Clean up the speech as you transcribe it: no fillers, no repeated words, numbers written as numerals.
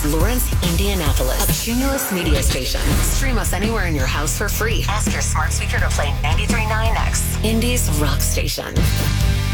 Lawrence, Indianapolis, a Cumulus media station. Stream us anywhere in your house for free. Ask your smart speaker to play 93.9X, Indy's rock station.